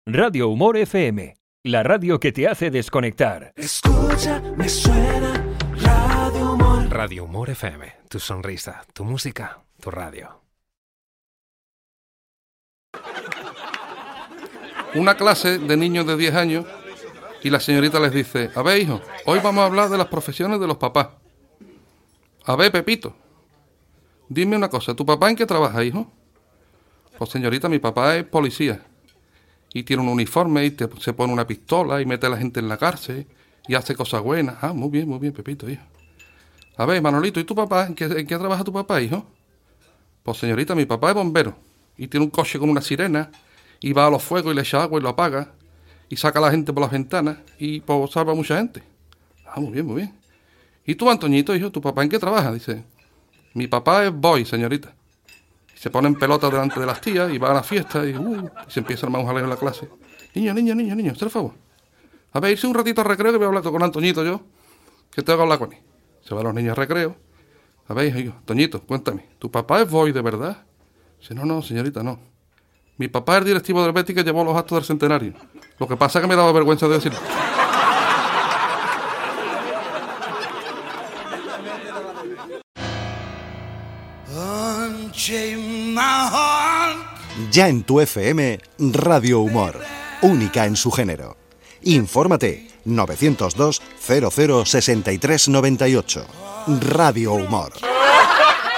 Radio Humor FM, la radio que te hace desconectar. Escucha, me suena Radio Humor. Radio Humor FM, tu sonrisa, tu música, tu radio. Una clase de niños de 10 años y la señorita les dice: a ver, hijo, hoy vamos a hablar de las profesiones de los papás. A ver, Pepito, dime una cosa, ¿tu papá en qué trabaja, hijo? Pues señorita, mi papá es policía y tiene un uniforme y se pone una pistola y mete a la gente en la cárcel y hace cosas buenas. Ah, muy bien, Pepito, hijo. A ver, Manolito, ¿y tu papá? ¿En qué trabaja tu papá, hijo? Pues señorita, mi papá es bombero y tiene un coche con una sirena y va a los fuegos y le echa agua y lo apaga y saca a la gente por las ventanas y pues salva a mucha gente. Ah, muy bien. ¿Y tú, Antoñito, hijo, tu papá en qué trabaja? Dice: mi papá es boy, señorita. Y se pone en pelota delante de las tías y va a la fiesta y se empieza a armar un jaleo en la clase. Niño, hazte el favor. A ver, irse un ratito al recreo que voy a hablar con Antoñito yo, que tengo que hablar con él. Se van los niños al recreo. A ver, hijo, Toñito, cuéntame, ¿tu papá es boy de verdad? Dice: no, señorita, no. Mi papá es el directivo del Betis que llevó los actos del centenario. Lo que pasa es que me daba vergüenza de decirlo. Ya en tu FM, Radio Humor, única en su género. Infórmate 902 00 63 98. Radio Humor.